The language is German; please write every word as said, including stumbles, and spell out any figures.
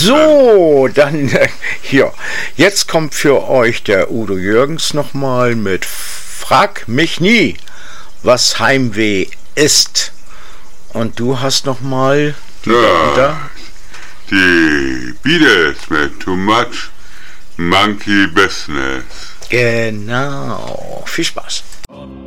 So, dann äh, hier. Jetzt kommt für euch der Udo Jürgens nochmal mit Frag mich nie, was Heimweh ist. Und du hast nochmal die ja, die Beatles mit Too Much Monkey Business. Genau. Viel Spaß.